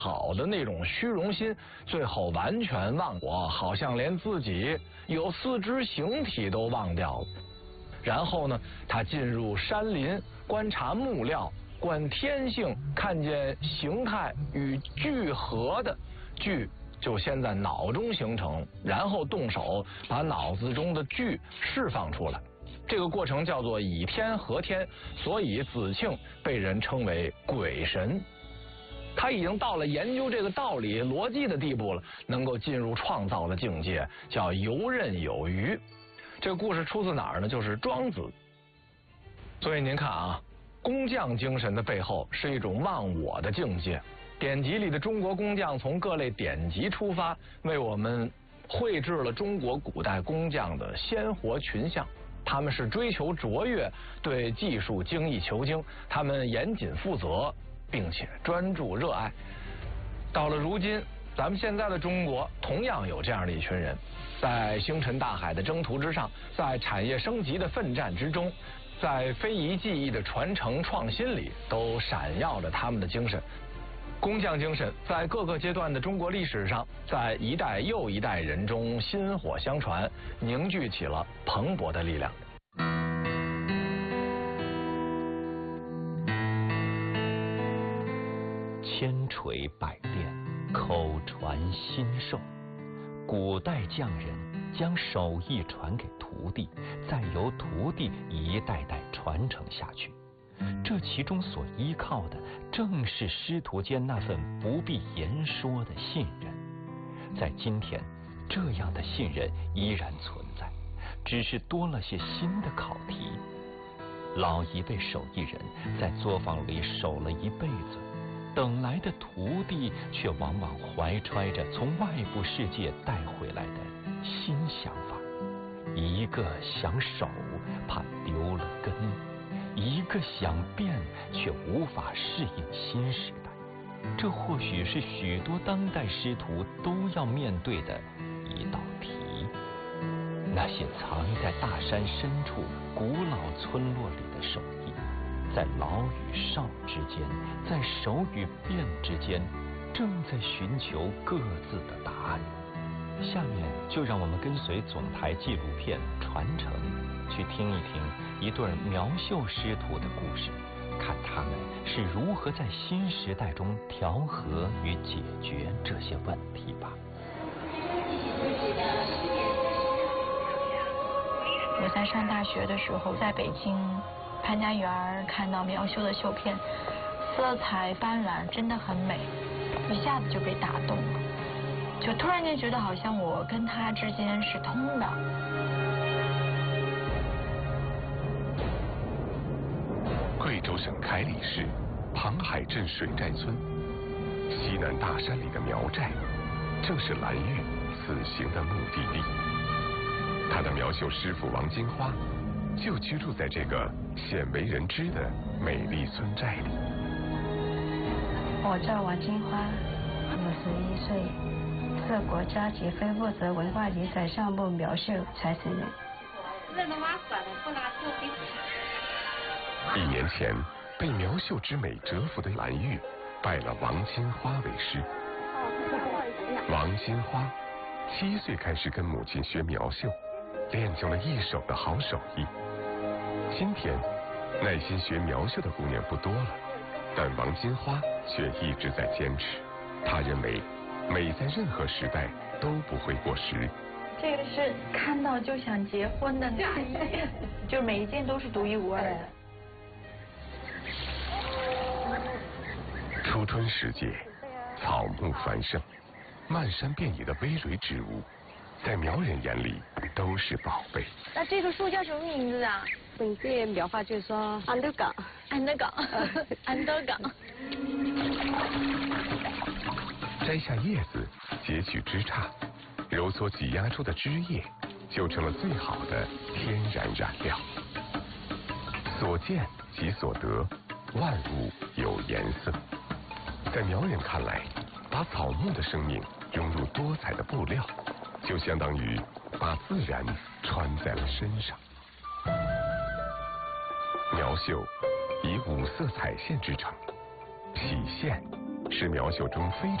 好的那种虚荣心，最后完全忘我，好像连自己有4肢形体都忘掉了。然后呢，他进入山林，观察木料，观天性，看见形态与聚合的聚就先在脑中形成，然后动手把脑子中的聚释放出来。这个过程叫做以天合天，所以子庆被人称为鬼神。他已经到了研究这个道理逻辑的地步了，能够进入创造的境界，叫游刃有余。这个故事出自哪儿呢？就是庄子。所以您看啊，工匠精神的背后是一种忘我的境界。典籍里的中国工匠从各类典籍出发，为我们绘制了中国古代工匠的鲜活群像。他们是追求卓越，对技术精益求精，他们严谨负责，并且专注热爱。到了如今，咱们现在的中国同样有这样的一群人，在星辰大海的征途之上，在产业升级的奋战之中，在非遗技艺的传承创新里，都闪耀着他们的精神。工匠精神在各个阶段的中国历史上，在一代又一代人中薪火相传，凝聚起了蓬勃的力量。 千锤百炼，口传心授。古代匠人将手艺传给徒弟，再由徒弟一代代传承下去。这其中所依靠的，正是师徒间那份不必言说的信任。在今天，这样的信任依然存在，只是多了些新的考题。老一辈手艺人在作坊里守了一辈子，等来的徒弟却往往怀揣着从外部世界带回来的新想法。一个想守，怕丢了根；一个想变，却无法适应新时代。这或许是许多当代师徒都要面对的一道题。那些藏在大山深处、古老村落里的手艺，在老与少之间，在守与变之间，正在寻求各自的答案。下面就让我们跟随总台纪录片《传承》，去听一听一对苗绣师徒的故事，看他们是如何在新时代中调和与解决这些问题吧。 我在上大学的时候，在北京潘家园看到苗绣的绣片，色彩斑斓，真的很美，一下子就被打动了，就突然间觉得好像我跟他之间是通的。 贵州省凯里市庞海镇水寨村西南大山里的苗寨，正是蓝玉此行的目的地。他的苗绣师傅王金花就居住在这个鲜为人知的美丽村寨里。 我叫王金花，51岁，是国家级非物质文化遗产项目苗绣传承人。 1年前，被苗绣之美折服的蓝玉拜了王金花为师。王金花7岁开始跟母亲学苗绣，练就了一手的好手艺。今天，耐心学苗绣的姑娘不多了，但王金花却一直在坚持。她认为，美在任何时代都不会过时。 这个是看到就想结婚的那一件，就每一件都是独一无二的。 初春时节，草木繁盛，漫山遍野的葳蕤植物，在苗人眼里都是宝贝。 那这个树叫什么名字啊？ 本地苗话就说安德岗， 安德岗，安德岗。 摘下叶子，截取枝杈，揉搓挤压出的汁液，就成了最好的天然染料。所见即所得，万物有颜色。在苗人看来，把草木的生命融入多彩的布料，就相当于把自然穿在了身上。苗绣以5色彩线制成，体线、 是苗绣中非